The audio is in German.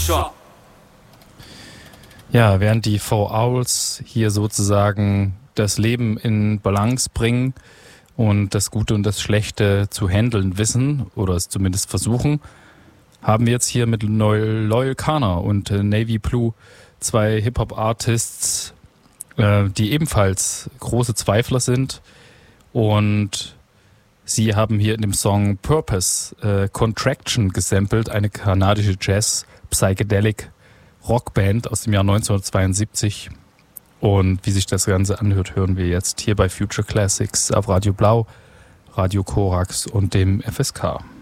Ja, während die Four Owls hier sozusagen das Leben in Balance bringen und das Gute und das Schlechte zu handeln wissen oder es zumindest versuchen, haben wir jetzt hier mit Loyal Kana und Navy Blue zwei Hip-Hop-Artists, die ebenfalls große Zweifler sind, und sie haben hier in dem Song Purpose Contraction gesampelt, eine kanadische Jazz-Psychedelic-Rockband aus dem Jahr 1972. Und wie sich das Ganze anhört, hören wir jetzt hier bei Future Classics auf Radio Blau, Radio Korax und dem FSK.